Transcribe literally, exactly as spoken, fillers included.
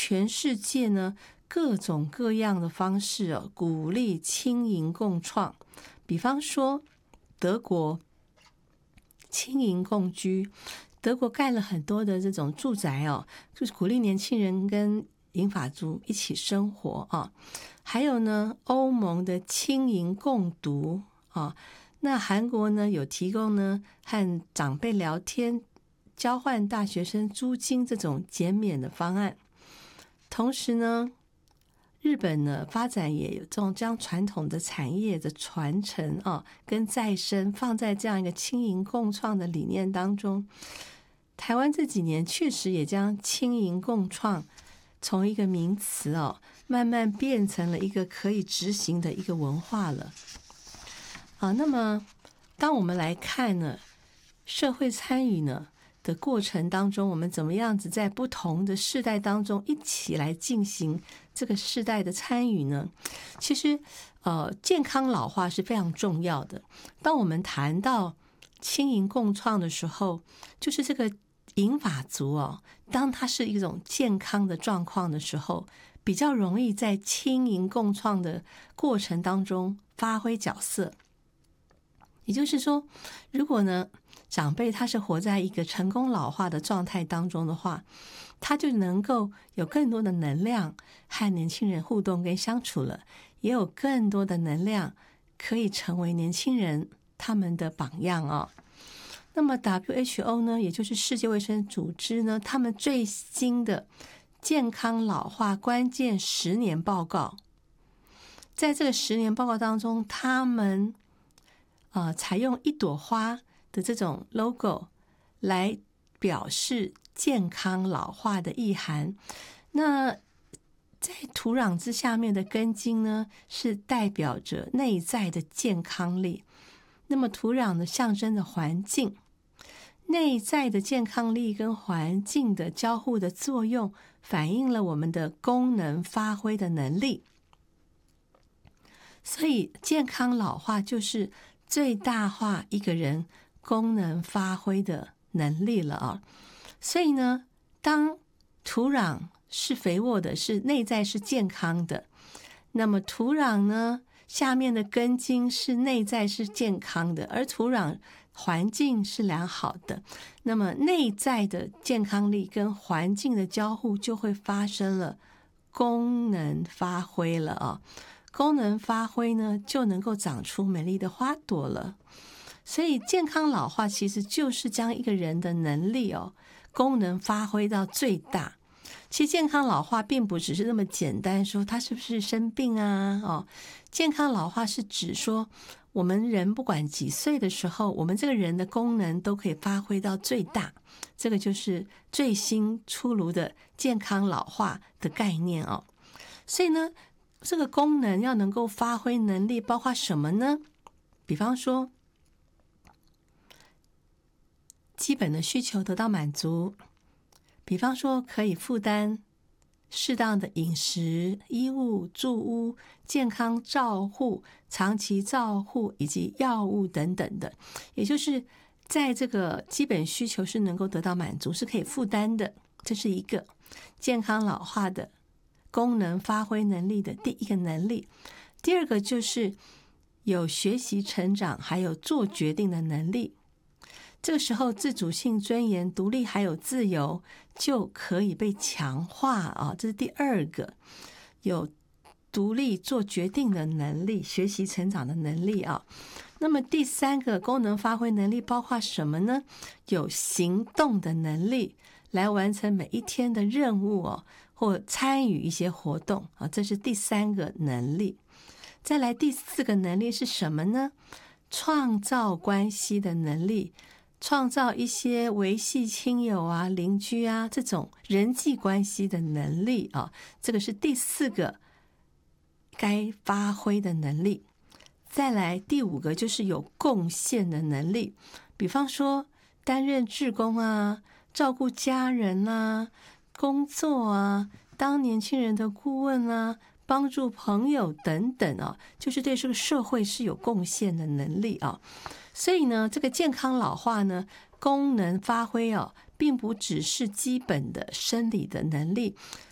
全世界呢各种各样的方式哦，鼓励轻盈共创。比方说德国轻盈共居，德国盖了很多的这种住宅哦，就是鼓励年轻人跟银发族一起生活啊。还有呢，欧盟的轻盈共读啊，那韩国呢有提供呢和长辈聊天、交换大学生租金这种减免的方案。同时呢，日本呢发展也有这种将传统的产业的传承啊跟再生放在这样一个轻盈共创的理念当中。台湾这几年确实也将轻盈共创从一个名词哦，慢慢变成了一个可以执行的一个文化了。啊，那么当我们来看呢，社会参与呢的过程当中，我们怎么样子在不同的世代当中一起来进行这个世代的参与呢？其实，呃，健康老化是非常重要的。当我们谈到轻盈共创的时候，就是这个银发族哦，当它是一种健康的状况的时候，比较容易在轻盈共创的过程当中发挥角色。也就是说，如果呢长辈他是活在一个成功老化的状态当中的话，他就能够有更多的能量和年轻人互动跟相处了，也有更多的能量可以成为年轻人他们的榜样哦。那么 W H O 呢，也就是世界卫生组织呢，他们最新的健康老化关键十年报告，在这个十年报告当中，他们呃采用一朵花的这种 logo 来表示健康老化的意涵。那在土壤之下面的根茎呢，是代表着内在的健康力。那么土壤呢，象征着环境，内在的健康力跟环境的交互的作用，反映了我们的功能发挥的能力。所以健康老化就是最大化一个人功能发挥的能力了啊。所以呢，当土壤是肥沃的，是内在是健康的，那么土壤呢下面的根茎是内在是健康的，而土壤环境是良好的，那么内在的健康力跟环境的交互就会发生了功能发挥了啊。功能发挥呢，就能够长出美丽的花朵了。所以健康老化其实就是将一个人的能力哦，功能发挥到最大。其实健康老化并不只是那么简单说他是不是生病啊哦，健康老化是指说我们人不管几岁的时候，我们这个人的功能都可以发挥到最大。这个就是最新出炉的健康老化的概念哦。所以呢，这个功能要能够发挥能力包括什么呢？比方说基本的需求得到满足，比方说可以负担适当的饮食、衣物、住屋、健康照护、长期照护以及药物等等的，也就是在这个基本需求是能够得到满足，是可以负担的。这是一个健康老化的功能发挥能力的第一个能力。第二个就是有学习成长还有做决定的能力。这个时候自主性、尊严、独立还有自由就可以被强化啊，这是第二个，有独立做决定的能力，学习成长的能力啊。那么第三个功能发挥能力包括什么呢？有行动的能力，来完成每一天的任务哦，或参与一些活动啊，这是第三个能力。再来第四个能力是什么呢？创造关系的能力，创造一些维系亲友啊、邻居啊这种人际关系的能力啊，这个是第四个该发挥的能力。再来第五个就是有贡献的能力，比方说担任志工啊、照顾家人啊、工作啊、当年轻人的顾问啊、帮助朋友等等啊，就是对这个社会是有贡献的能力啊。所以呢，这个健康老化呢，功能发挥哦，并不只是基本的生理的能力，